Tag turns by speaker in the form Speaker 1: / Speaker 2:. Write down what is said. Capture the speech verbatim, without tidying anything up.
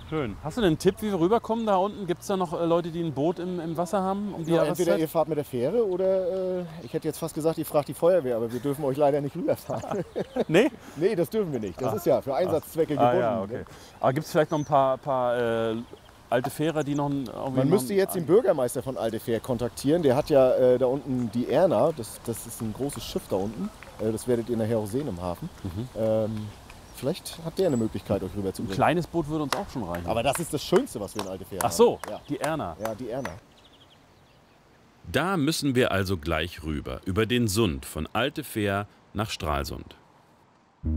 Speaker 1: Schön. Hast du denn einen Tipp, wie wir rüberkommen da unten? Gibt es da noch äh, Leute, die ein Boot im, im Wasser haben um die
Speaker 2: Ja, entweder
Speaker 1: Jahreszeit?
Speaker 2: ihr fahrt mit der Fähre oder äh, ich hätte jetzt fast gesagt, ihr fragt die Feuerwehr, aber wir dürfen euch leider nicht rüberfahren.
Speaker 1: Nee?
Speaker 2: Nee, das dürfen wir nicht. Das ist ja für Einsatzzwecke
Speaker 1: Ah,
Speaker 2: gebunden.
Speaker 1: ja, okay. Aber gibt es vielleicht noch ein paar, paar äh, alte Fährer, die noch ein, irgendwie
Speaker 2: Man
Speaker 1: noch
Speaker 2: müsste
Speaker 1: ein-
Speaker 2: jetzt den Bürgermeister von Altefähr kontaktieren. Der hat ja äh, da unten die Erna, das, das ist ein großes Schiff da unten. Äh, das werdet ihr nachher auch sehen im Hafen.
Speaker 1: Mhm.
Speaker 2: Ähm, vielleicht hat der eine Möglichkeit, euch rüber zu
Speaker 1: Ein
Speaker 2: bringen.
Speaker 1: kleines Boot würde uns auch schon reichen.
Speaker 2: Aber das ist das Schönste, was wir in Altefähr haben.
Speaker 1: Ach so,
Speaker 2: Ja.
Speaker 1: die Erna.
Speaker 2: Ja, die Erna.
Speaker 3: Da müssen wir also gleich rüber, über den Sund von Altefähr nach Stralsund.